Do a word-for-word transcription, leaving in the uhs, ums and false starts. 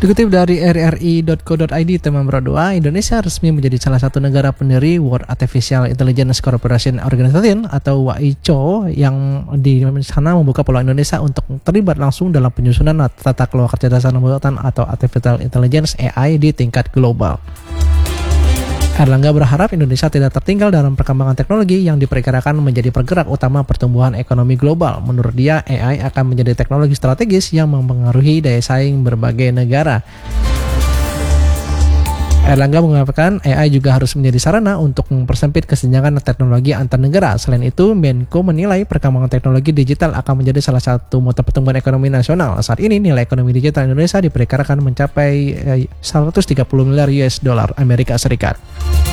Dikutip dari r r i dot co dot i d, teman berdua, Indonesia resmi menjadi salah satu negara pendiri World Artificial Intelligence Cooperation Organization atau W I C O, yang di sana membuka peluang Indonesia untuk terlibat langsung dalam penyusunan tata kelola kecerdasan buatan atau Artificial Intelligence A I di tingkat global. Erlangga berharap Indonesia tidak tertinggal dalam perkembangan teknologi yang diperkirakan menjadi pergerak utama pertumbuhan ekonomi global. Menurut dia, A I akan menjadi teknologi strategis yang mempengaruhi daya saing berbagai negara. Erlangga mengatakan A I juga harus menjadi sarana untuk mempersempit kesenjangan teknologi antar negara. Selain itu, Menko menilai perkembangan teknologi digital akan menjadi salah satu motor pertumbuhan ekonomi nasional. Saat ini nilai ekonomi digital Indonesia diperkirakan mencapai seratus tiga puluh miliar U S dollar Amerika Serikat.